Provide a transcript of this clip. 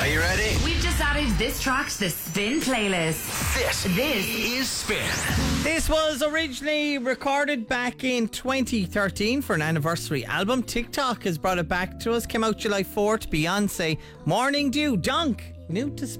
Are you ready? We've just added this track to the Spin playlist. This is Spin. This was originally recorded back in 2013 for an anniversary album. TikTok has brought it back to us. Came out July 4th. Beyonce, Morning Dew, Dunk. New to